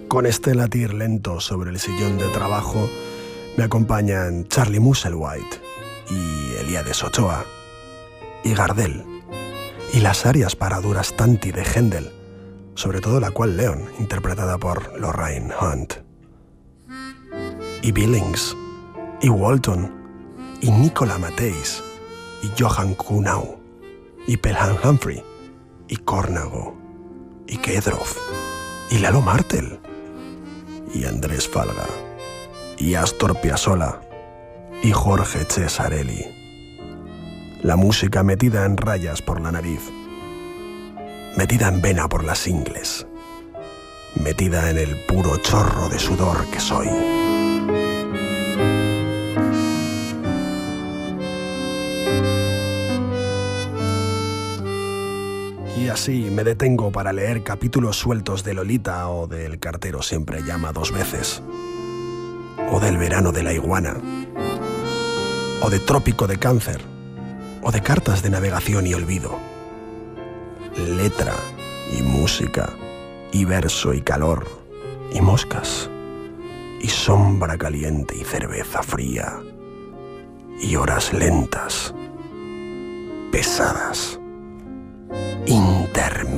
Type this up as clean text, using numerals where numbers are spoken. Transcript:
Con este latir lento sobre el sillón de trabajo me acompañan Charlie Musselwhite y Elías Ochoa y Gardel y las arias para Durastanti de Händel, sobre todo la cual Leon, interpretada por Lorraine Hunt, y Billings y Walton y Nicola Matthijs y Johan Kuhnau y Pelham Humphrey y Cornago y Kedrov y Lalo Martel y Andrés Falga y Astor Piazzolla y Jorge Cesarelli. La música metida en rayas por la nariz, metida en vena por las ingles, metida en el puro chorro de sudor que soy. Y así me detengo para leer capítulos sueltos de Lolita o de El cartero siempre llama dos veces, o del verano de la iguana, o de Trópico de Cáncer, o de Cartas de navegación y olvido. Letra y música, y verso y calor, y moscas, y sombra caliente y cerveza fría, y horas lentas, pesadas, interminables.